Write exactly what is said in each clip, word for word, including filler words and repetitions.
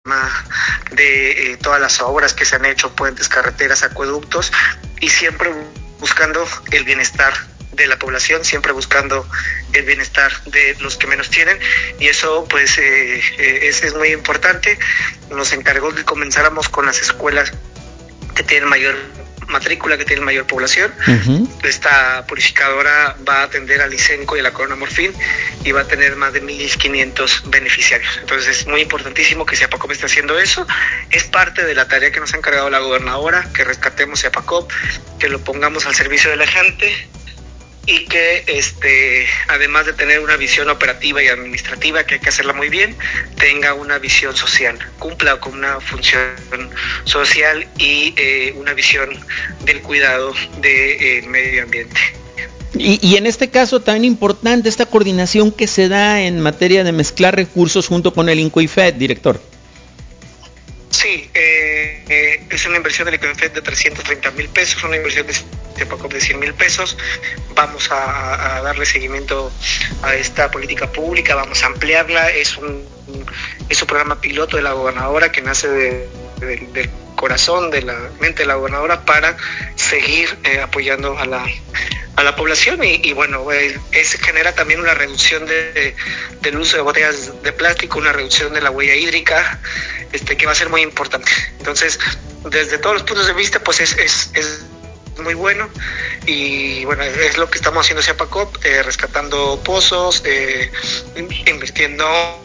de eh, todas las obras que se han hecho, puentes, carreteras, acueductos, y siempre buscando el bienestar de la población, siempre buscando el bienestar de los que menos tienen, y eso pues eh, eh, es, es muy importante. Nos encargó que comenzáramos con las escuelas que tienen mayor matrícula, que tienen mayor población. Uh-huh. Esta purificadora va a atender al Isenco y a la Corona Morfín y va a tener más de mil quinientos beneficiarios. Entonces es muy importantísimo que Ciapacop esté haciendo eso. Es parte de la tarea que nos ha encargado la gobernadora, que rescatemos Ciapacop, que lo pongamos al servicio de la gente, y que este, además de tener una visión operativa y administrativa, que hay que hacerla muy bien, tenga una visión social, cumpla con una función social y eh, una visión del cuidado del medio ambiente. Y, y en este caso también importante esta coordinación que se da en materia de mezclar recursos junto con el INCOIFED, director. Sí, eh, eh, es una inversión del INCOIFED de trescientos treinta mil pesos, una inversión de Ciapacop de cien mil pesos. Vamos a, a darle seguimiento a esta política pública, vamos a ampliarla. Es un, es un programa piloto de la gobernadora que nace de, de, del corazón, de la mente de la gobernadora, para seguir eh, apoyando a la a la población y, y bueno, eh, es, genera también una reducción de, de, del uso de botellas de plástico, una reducción de la huella hídrica, este que va a ser muy importante. Entonces, desde todos los puntos de vista, pues es, es, es muy bueno, y bueno, es lo que estamos haciendo Ciapacop, eh, rescatando pozos, eh, invirtiendo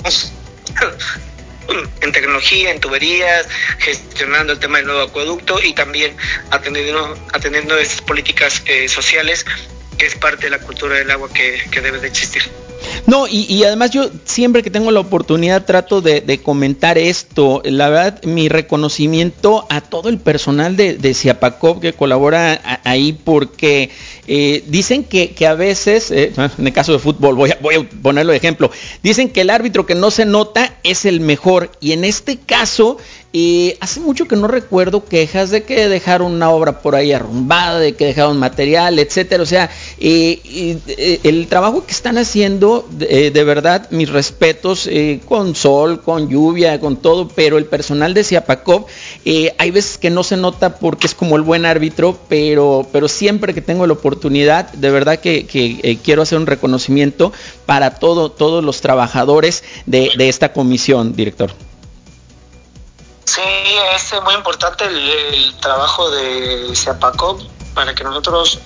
en tecnología, en tuberías, gestionando el tema del nuevo acueducto y también atendiendo, atendiendo estas políticas eh, sociales, que es parte de la cultura del agua que, que debe de existir. No, y, y además yo siempre que tengo la oportunidad trato de, de comentar esto. La verdad, mi reconocimiento a todo el personal de, de Ciapacop que colabora a, ahí, porque eh, dicen que, que a veces, eh, en el caso de fútbol, voy a, voy a ponerlo de ejemplo, dicen que el árbitro que no se nota es el mejor, y en este caso eh, hace mucho que no recuerdo quejas de que dejaron una obra por ahí arrumbada, de que dejaron material, etcétera. O sea, eh, eh, el trabajo que están haciendo, de, de verdad, mis respetos, eh, con sol, con lluvia, con todo, pero el personal de Ciapacop, eh, hay veces que no se nota porque es como el buen árbitro, pero, pero siempre que tengo la oportunidad, de verdad que, que eh, quiero hacer un reconocimiento para todo, todos los trabajadores de, de esta comisión, director. Sí, es muy importante el, el trabajo de Ciapacop para que nosotros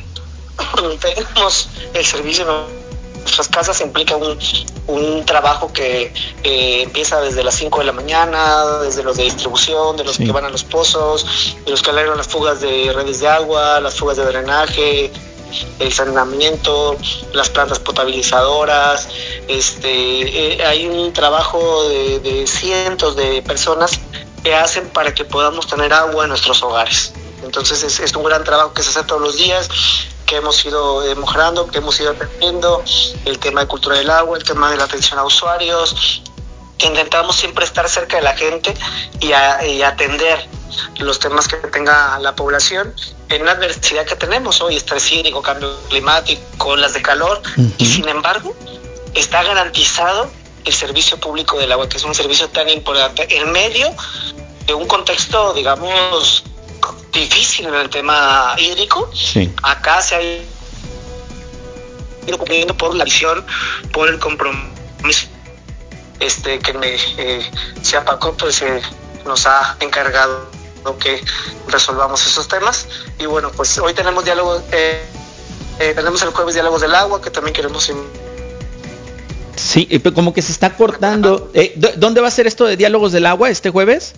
tengamos el servicio en nuestras casas. Implica un, un trabajo que eh, empieza desde las cinco de la mañana, desde los de distribución, de los sí. que van a los pozos, de los que alegran las fugas de redes de agua, las fugas de drenaje, el saneamiento, las plantas potabilizadoras. Este, eh, hay un trabajo de, de cientos de personas que hacen para que podamos tener agua en nuestros hogares. Entonces es, es un gran trabajo que se hace todos los días, que hemos ido eh, mejorando, que hemos ido atendiendo el tema de cultura del agua, el tema de la atención a usuarios, que intentamos siempre estar cerca de la gente y, a, y atender los temas que tenga la población en la adversidad que tenemos hoy: estrés hídrico, cambio climático, olas de calor. Uh-huh. Y sin embargo está garantizado el servicio público del agua, que es un servicio tan importante en medio de un contexto, digamos, difícil en el tema hídrico. Sí. Acá se ha ido cumpliendo por la visión, por el compromiso este que me eh, Ciapacop pues eh, nos ha encargado que resolvamos esos temas. Y bueno, pues hoy tenemos diálogo, eh, eh, tenemos el jueves diálogos del agua, que también queremos. Sí, como que se está cortando. Eh, ¿Dónde va a ser esto de diálogos del agua este jueves?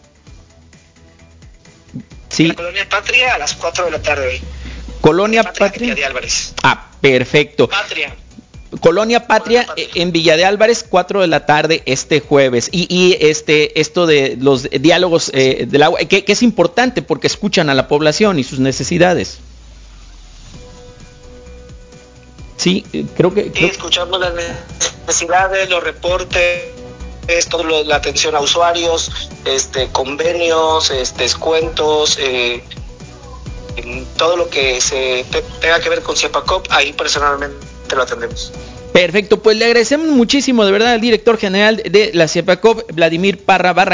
Sí. En la Colonia Patria a las cuatro de la tarde. Colonia Patria, Patria. Villa de Álvarez. Ah, perfecto. Patria. Colonia Patria, Patria en Villa de Álvarez, cuatro de la tarde este jueves. Y, y este esto de los diálogos eh, del agua, que, que es importante porque escuchan a la población y sus necesidades. Sí, creo que... Creo... Sí, escuchamos las necesidades, los reportes, todo lo, la atención a usuarios, este convenios, este, descuentos, eh, todo lo que se te, tenga que ver con Ciapacop, ahí personalmente lo atendemos. Perfecto, pues le agradecemos muchísimo de verdad al director general de la Ciapacop, Vladimir Parra Barra.